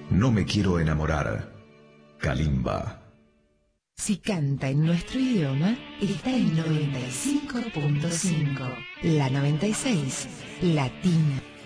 No me quiero enamorar. Kalimba. Si canta en nuestro idioma, está en 95.5. La 96, Latina.